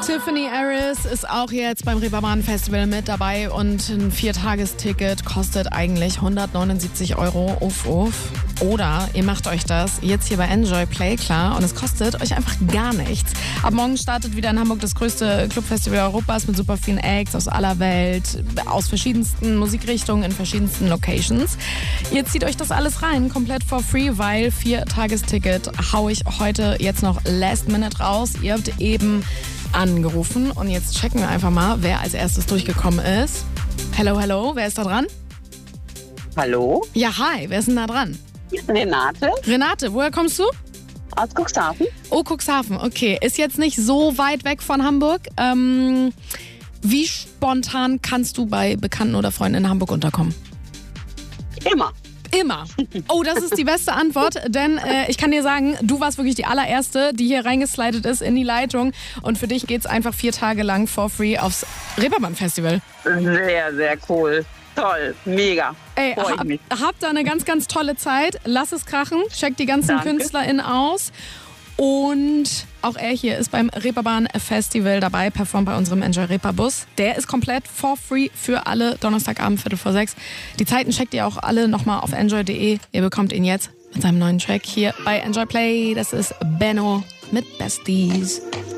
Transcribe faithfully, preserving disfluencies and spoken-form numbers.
Tiffany Harris ist auch jetzt beim Reeperbahn Festival mit dabei und ein Viertagesticket kostet eigentlich hundertneunundsiebzig Euro. Uff, uff. Oder ihr macht euch das jetzt hier bei Enjoy Play klar und es kostet euch einfach gar nichts. Ab morgen startet wieder in Hamburg das größte Clubfestival Europas mit super vielen Acts aus aller Welt, aus verschiedensten Musikrichtungen, in verschiedensten Locations. Ihr zieht euch das alles rein, komplett for free, weil Viertagesticket hau ich heute jetzt noch last minute raus. Ihr habt eben angerufen und jetzt checken wir einfach mal, wer als erstes durchgekommen ist. Hello, hello, wer ist da dran? Hallo? Ja, hi, wer ist denn da dran? Ich bin Renate. Renate, woher kommst du? Aus Cuxhaven. Oh, Cuxhaven, okay. Ist jetzt nicht so weit weg von Hamburg. Ähm, wie spontan kannst du bei Bekannten oder Freunden in Hamburg unterkommen? Immer. Immer. Oh, das ist die beste Antwort, denn äh, ich kann dir sagen, du warst wirklich die allererste, die hier reingeslidet ist in die Leitung und für dich geht's einfach vier Tage lang for free aufs Reeperbahn Festival. Sehr, sehr cool. Toll, mega. Ey, Freu ich hab, mich. habt da eine ganz, ganz tolle Zeit. Lass es krachen. Checkt die ganzen Danke. KünstlerInnen aus. Und auch er hier ist beim Reeperbahn Festival dabei, performt bei unserem Enjoy Reeperbus. Der ist komplett for free für alle, Donnerstagabend, Viertel vor sechs. Die Zeiten checkt ihr auch alle nochmal auf enjoy punkt de. Ihr bekommt ihn jetzt mit seinem neuen Track hier bei Enjoy Play. Das ist Benno mit Besties.